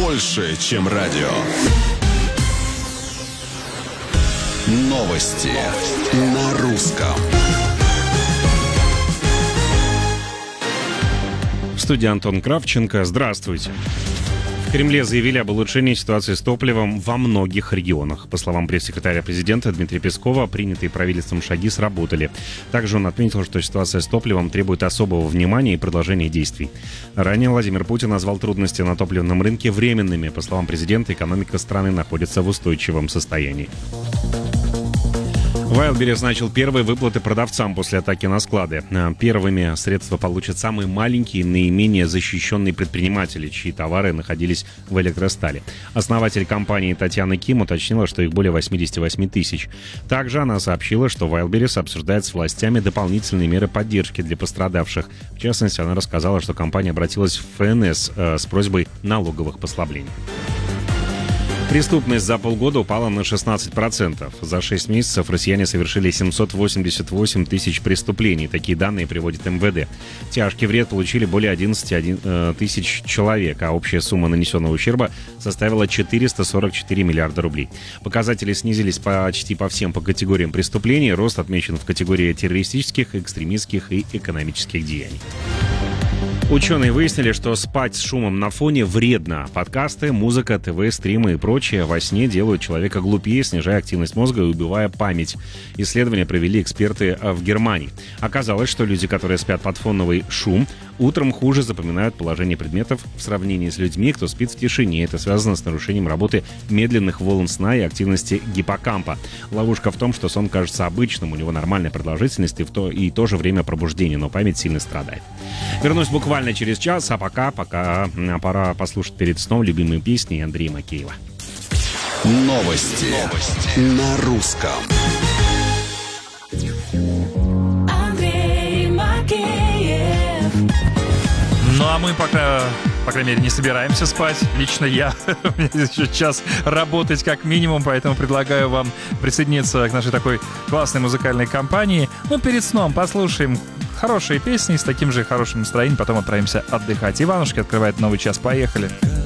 больше, чем радио. Новости на русском. В студии Антон Кравченко. Здравствуйте. В Кремле заявили об улучшении ситуации с топливом во многих регионах. По словам пресс-секретаря президента Дмитрия Пескова, принятые правительством шаги сработали. Также он отметил, что ситуация с топливом требует особого внимания и продолжения действий. Ранее Владимир Путин назвал трудности на топливном рынке временными. По словам президента, экономика страны находится в устойчивом состоянии. Wildberries начал первые выплаты продавцам после атаки на склады. Первыми средства получат самые маленькие и наименее защищенные предприниматели, чьи товары находились в электростале. Основатель компании Татьяна Ким уточнила, что их более 88 тысяч. Также она сообщила, что Wildberries обсуждает с властями дополнительные меры поддержки для пострадавших. В частности, она рассказала, что компания обратилась в ФНС с просьбой налоговых послаблений. Преступность за полгода упала на 16%. За 6 месяцев россияне совершили 788 тысяч преступлений. Такие данные приводит МВД. Тяжкий вред получили более 11 тысяч человек, а общая сумма нанесенного ущерба составила 444 миллиарда рублей. Показатели снизились почти по всем категориям преступлений. Рост отмечен в категории террористических, экстремистских и экономических деяний. Ученые выяснили, что спать с шумом на фоне вредно. Подкасты, музыка, ТВ, стримы и прочее во сне делают человека глупее, снижая активность мозга и убивая память. Исследования провели эксперты в Германии. Оказалось, что люди, которые спят под фоновый шум, утром хуже запоминают положение предметов в сравнении с людьми, кто спит в тишине. Это связано с нарушением работы медленных волн сна и активности гиппокампа. Ловушка в том, что сон кажется обычным, у него нормальная продолжительность и в то же время пробуждение, но память сильно страдает. Вернусь буквально через час, а пока пора послушать перед сном любимые песни Андрея Макеева. Новости на русском. Андрей Макеев. Ну а мы пока, по крайней мере, не собираемся спать. Лично я. У меня здесь еще час работать как минимум, поэтому предлагаю вам присоединиться к нашей такой классной музыкальной компании. Ну, перед сном послушаем хорошие песни с таким же хорошим настроением, потом отправимся отдыхать. Иванушки открывает новый час. Поехали.